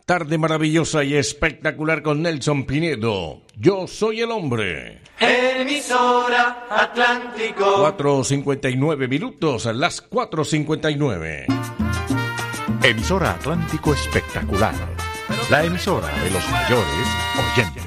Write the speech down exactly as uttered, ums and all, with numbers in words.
Tarde maravillosa y espectacular con Nelson Pinedo. Yo soy el hombre. Emisora Atlántico. cuatro cincuenta y nueve minutos, las cuatro cincuenta y nueve. Emisora Atlántico Espectacular. La emisora de los mayores oyentes.